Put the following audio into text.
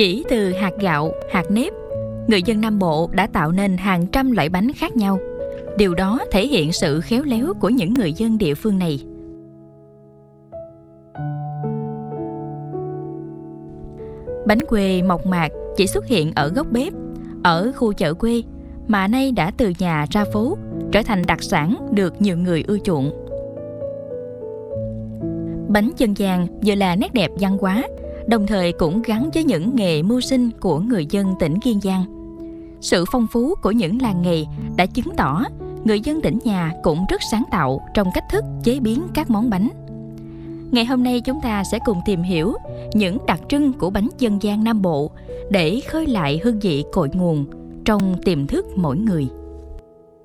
Chỉ từ hạt gạo, hạt nếp, người dân Nam Bộ đã tạo nên hàng trăm loại bánh khác nhau. Điều đó thể hiện sự khéo léo của những người dân địa phương này. Bánh quê mộc mạc chỉ xuất hiện ở góc bếp, ở khu chợ quê, mà nay đã từ nhà ra phố, trở thành đặc sản được nhiều người ưa chuộng. Bánh dân gian vừa là nét đẹp văn hóa, đồng thời cũng gắn với những nghề mưu sinh của người dân tỉnh Kiên Giang. Sự phong phú của những làng nghề đã chứng tỏ người dân tỉnh nhà cũng rất sáng tạo trong cách thức chế biến các món bánh. Ngày hôm nay chúng ta sẽ cùng tìm hiểu những đặc trưng của bánh dân gian Nam Bộ để khơi lại hương vị cội nguồn trong tiềm thức mỗi người.